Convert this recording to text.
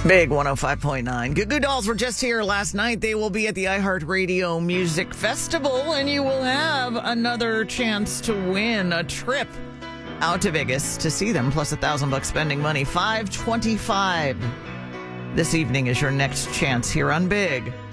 Big 105.9. Goo Goo Dolls were just here last night. They will be at the iHeartRadio Music Festival, and you will have another chance to win a trip out to Vegas to see them, plus $1,000 spending money. $525 this evening is your next chance here on Big